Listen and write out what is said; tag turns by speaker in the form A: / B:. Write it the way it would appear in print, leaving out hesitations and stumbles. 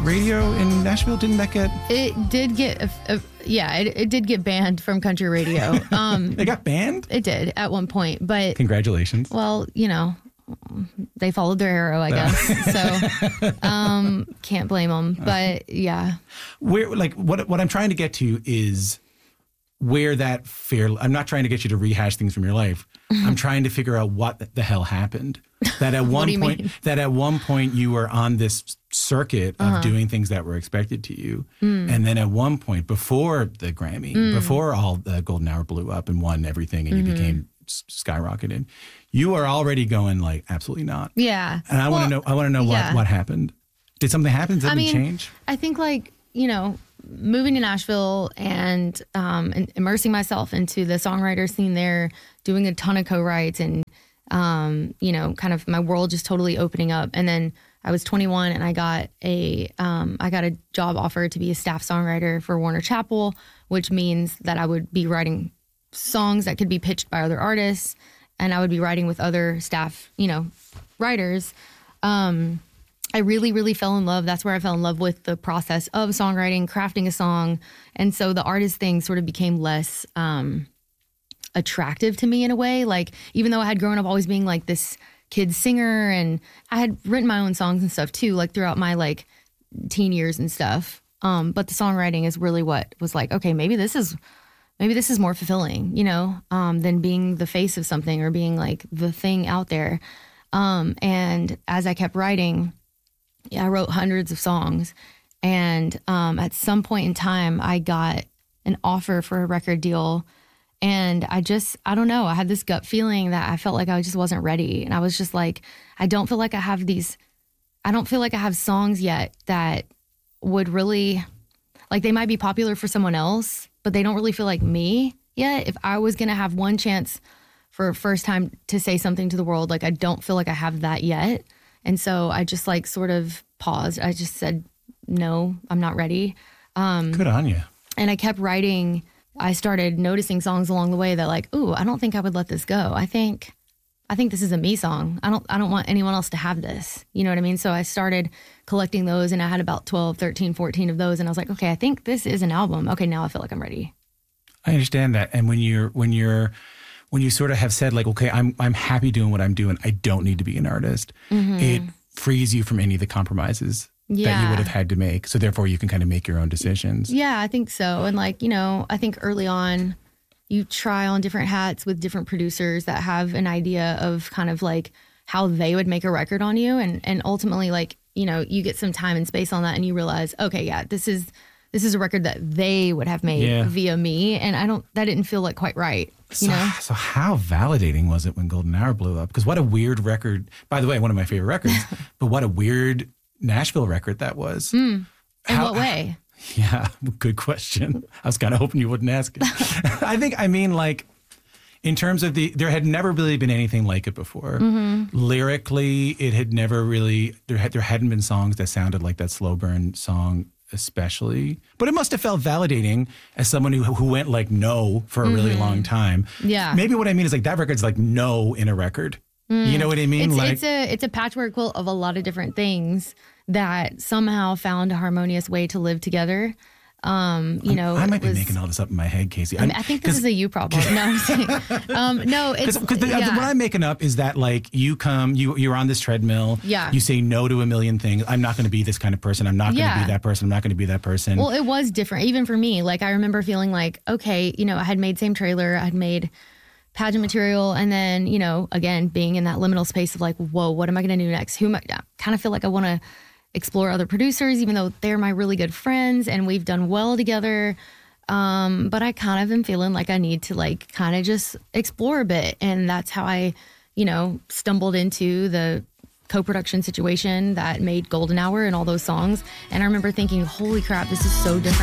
A: radio in Nashville? Didn't that get...
B: It did get, it did get banned from country radio.
A: It got banned?
B: It did at one point, but...
A: Congratulations.
B: Well, they followed their arrow, I guess. So, can't blame them. But yeah.
A: What I'm trying to get to is where that I'm not trying to get you to rehash things from your life. I'm trying to figure out what the hell happened. That at one point you were on this circuit of doing things that were expected to you. And then at one point, before the Grammy, before all the Golden Hour blew up and won everything and you became skyrocketed, you are already going like, absolutely not.
B: Yeah.
A: And I want to know what happened. Did something happen? Did something change?
B: I think moving to Nashville and immersing myself into the songwriter scene there, doing a ton of co-writes and, kind of my world just totally opening up. And then I was 21 and I got a job offer to be a staff songwriter for Warner Chappell, which means that I would be writing songs that could be pitched by other artists and I would be writing with other staff, writers. I really, really fell in love. That's where I fell in love with the process of songwriting, crafting a song. And so the artist thing sort of became less attractive to me in a way. Like, even though I had grown up always being like this kid singer and I had written my own songs and stuff too, like throughout my like teen years and stuff. But the songwriting is really what was like, okay, maybe this is more fulfilling, than being the face of something or being like the thing out there. And as I kept writing, I wrote hundreds of songs. And at some point in time, I got an offer for a record deal. And I don't know, I had this gut feeling that I felt like I just wasn't ready. And I was just like, I don't feel like I have songs yet that would really, like they might be popular for someone else, but they don't really feel like me yet. If I was going to have one chance for a first time to say something to the world, like I don't feel like I have that yet. And so I just like sort of paused. I just said, no, I'm not ready.
A: Good on you.
B: And I kept writing. I started noticing songs along the way that like, ooh, I don't think I would let this go. I think this is a me song. I don't want anyone else to have this. You know what I mean? So I started collecting those and I had about 12, 13, 14 of those. And I was like, okay, I think this is an album. Okay, now I feel like I'm ready.
A: I understand that. And when you sort of have said like, okay, I'm happy doing what I'm doing, I don't need to be an artist. Mm-hmm. It frees you from any of the compromises that you would have had to make. So therefore you can kind of make your own decisions.
B: Yeah, I think so. And like, I think early on you try on different hats with different producers that have an idea of kind of like how they would make a record on you. And ultimately like, you get some time and space on that and you realize, okay, yeah, this is a record that they would have made via me. And that didn't feel like quite right. So
A: how validating was it when Golden Hour blew up? Because what a weird record, by the way, one of my favorite records, but what a weird Nashville record that was.
B: In what way?
A: Yeah, good question. I was kind of hoping you wouldn't ask it. Like in terms of there had never really been anything like it before. Mm-hmm. Lyrically, it had never really, there hadn't been songs that sounded like that Slow Burn song especially. But it must have felt validating as someone who went like no for a really long time.
B: Yeah.
A: Maybe what I mean is like that record's like no in a record. You know what I mean?
B: It's a patchwork quilt of a lot of different things that somehow found a harmonious way to live together.
A: I might be making all this up in my head, Casey.
B: I think this is a you problem. No, I'm saying, no, it's
A: because what I'm making up is that like you're on this treadmill.
B: Yeah.
A: You say no to a million things. I'm not going to be this kind of person. I'm not going to be that person. I'm not going to be that person.
B: Well, it was different, even for me. Like I remember feeling like, okay, I had made Same Trailer, I had made pageant material, and then again being in that liminal space of like, whoa, what am I going to do next? I kind of feel like I want to explore other producers, even though they're my really good friends and we've done well together. But I kind of am feeling like I need to like kind of just explore a bit. And that's how I, stumbled into the co-production situation that made Golden Hour and all those songs. And I remember thinking, holy crap, this is so different